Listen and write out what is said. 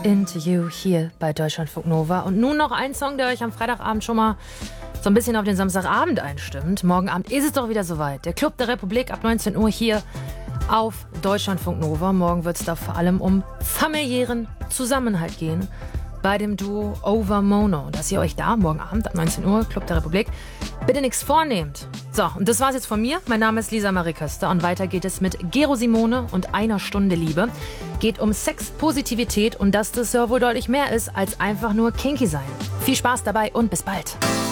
Into You hier bei Deutschlandfunk Nova. Und nun noch ein Song, der euch am Freitagabend schon mal so ein bisschen auf den Samstagabend einstimmt. Morgen Abend ist es doch wieder soweit. Der Club der Republik ab 19 Uhr hier auf Deutschlandfunk Nova. Morgen wird es da vor allem um familiären Zusammenhalt gehen bei dem Duo Over Mono. Und dass ihr euch da morgen Abend ab 19 Uhr, Club der Republik, bitte nichts vornehmt. So, und das war's jetzt von mir. Mein Name ist Lisa Marie Köster und weiter geht es mit Gero Simone und einer Stunde Liebe. Geht um Sex, Positivität und dass das ja wohl deutlich mehr ist als einfach nur kinky sein. Viel Spaß dabei und bis bald.